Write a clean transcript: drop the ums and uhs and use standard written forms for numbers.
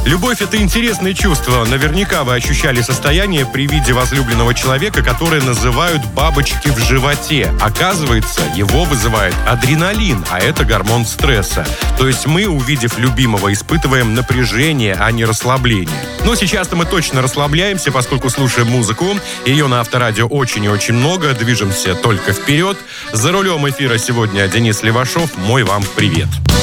Любовь — это интересное чувство. Наверняка вы ощущали состояние при виде возлюбленного человека, которое называют «бабочки в животе». Оказывается, его вызывает адреналин, а это гормон стресса. То есть мы, увидев любимого, испытываем напряжение, а не расслабление. Но сейчас-то мы точно расслабляемся, поскольку слушаем музыку. Ее на Авторадио очень и очень много. Движемся только вперед. За рулем эфира сегодня Денис Левашов. Мой вам привет.